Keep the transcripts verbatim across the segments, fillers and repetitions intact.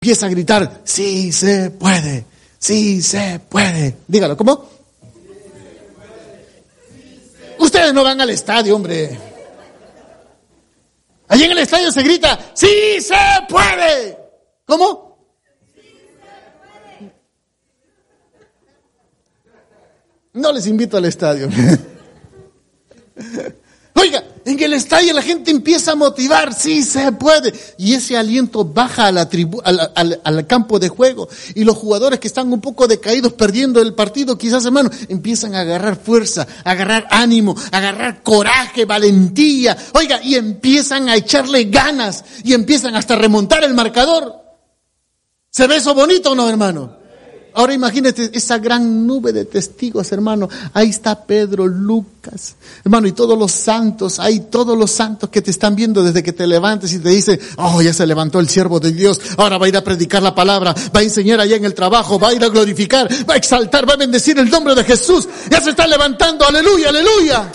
empieza a gritar, sí se puede, sí se puede. Dígalo, ¿cómo? Ustedes no van al estadio, hombre. Allí en el estadio se grita, ¡sí se puede! ¿Cómo? No les invito al estadio. Oiga, en el estadio la gente empieza a motivar, sí se puede. Y ese aliento baja a la tribu, al, al, al campo de juego. Y los jugadores que están un poco decaídos, perdiendo el partido, quizás, hermano, empiezan a agarrar fuerza, a agarrar ánimo, a agarrar coraje, valentía. Oiga, y empiezan a echarle ganas. Y empiezan hasta a remontar el marcador. ¿Se ve eso bonito o no, hermano? Ahora imagínate esa gran nube de testigos, hermano. Ahí está Pedro, Lucas, hermano, y todos los santos. Hay todos los santos que te están viendo desde que te levantes y te dicen, oh, ya se levantó el siervo de Dios. Ahora va a ir a predicar la palabra, va a enseñar allá en el trabajo, va a ir a glorificar, va a exaltar, va a bendecir el nombre de Jesús. Ya se está levantando, aleluya, aleluya.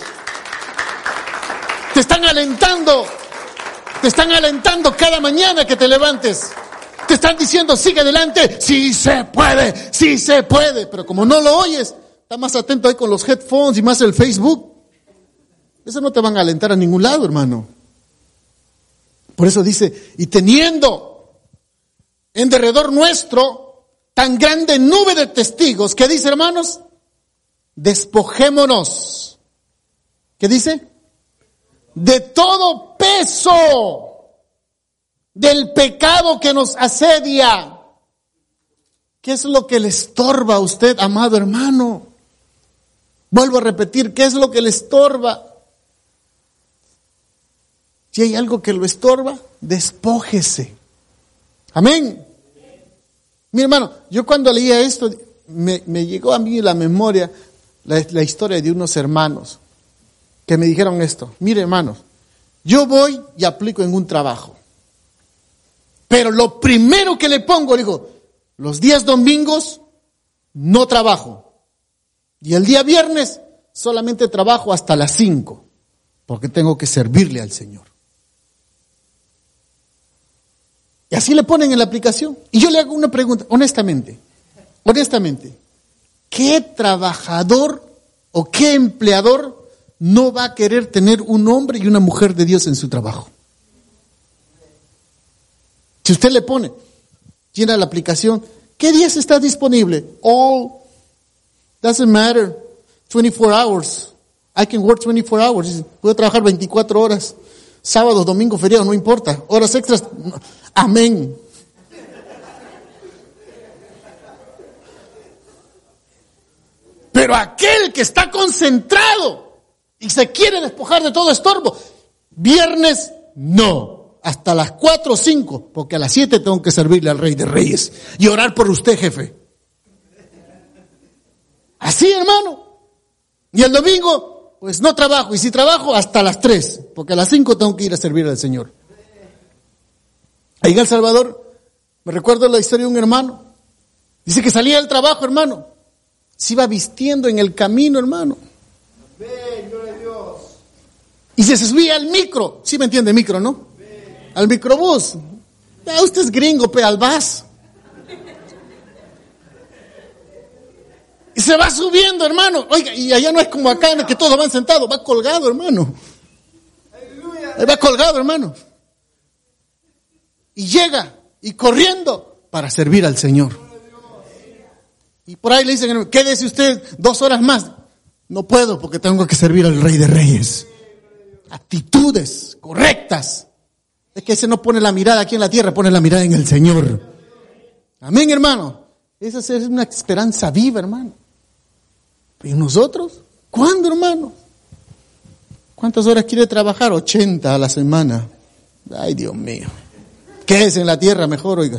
Te están alentando, te están alentando cada mañana que te levantes. Te están diciendo, sigue adelante, sí se puede, sí se puede. Pero como no lo oyes, está más atento ahí con los headphones y más el Facebook. Eso no te van a alentar a ningún lado, hermano. Por eso dice, y teniendo en derredor nuestro tan grande nube de testigos, ¿qué dice, hermanos? Despojémonos. ¿Qué dice? De todo peso del pecado que nos asedia. ¿Qué es lo que le estorba a usted, amado hermano? Vuelvo a repetir, ¿qué es lo que le estorba? Si hay algo que lo estorba, despójese. Amén. Mi hermano, yo cuando leía esto, me, me llegó a mí la memoria la, la historia de unos hermanos que me dijeron esto. Mire, hermanos, yo voy y aplico en un trabajo. Pero lo primero que le pongo, digo, los días domingos no trabajo. Y el día viernes solamente trabajo hasta las cinco, porque tengo que servirle al Señor. Y así le ponen en la aplicación. Y yo le hago una pregunta, honestamente, honestamente, ¿qué trabajador o qué empleador no va a querer tener un hombre y una mujer de Dios en su trabajo? Si usted le pone, llena la aplicación, ¿qué días está disponible? All, doesn't matter, twenty-four hours. I can work twenty-four hours. Puedo trabajar veinticuatro horas. Sábado, domingo, feriado, no importa. Horas extras, amén. Pero aquel que está concentrado y se quiere despojar de todo estorbo, viernes no. Hasta las cuatro o cinco, porque a las siete tengo que servirle al Rey de Reyes y orar por usted, jefe. Así, hermano. Y el domingo, pues no trabajo. Y si trabajo, hasta las tres, porque a las cinco tengo que ir a servir al Señor. Ahí en El Salvador, me recuerdo la historia de un hermano. Dice que salía del trabajo, hermano. Se iba vistiendo en el camino, hermano. Y se subía al micro. ¿Sí me entiende, micro, no? Al microbús. Ah, usted es gringo, pe, al bus. Y se va subiendo, hermano. Oiga, y allá no es como acá en el que todos van sentados. Va colgado, hermano. Ahí va colgado, hermano. Y llega, y corriendo, para servir al Señor. Y por ahí le dicen, quédese usted dos horas más. No puedo, porque tengo que servir al Rey de Reyes. Actitudes correctas. Es que ese no pone la mirada aquí en la tierra, pone la mirada en el Señor. Amén, hermano. Esa es una esperanza viva, hermano. ¿Y nosotros? ¿Cuándo, hermano? ¿Cuántas horas quiere trabajar? ochenta a la semana. Ay, Dios mío. ¿Qué es en la tierra mejor, oiga?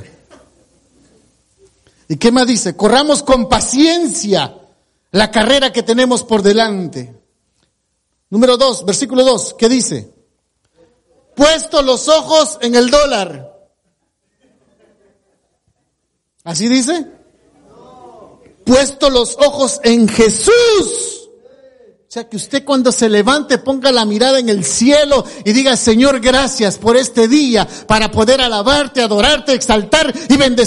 ¿Y qué más dice? Corramos con paciencia la carrera que tenemos por delante. Número dos, versículo dos, ¿qué dice? Puesto los ojos en el dólar. ¿Así dice? Puesto los ojos en Jesús. O sea, que usted cuando se levante ponga la mirada en el cielo y diga, Señor, gracias por este día para poder alabarte, adorarte, exaltar y bendecir.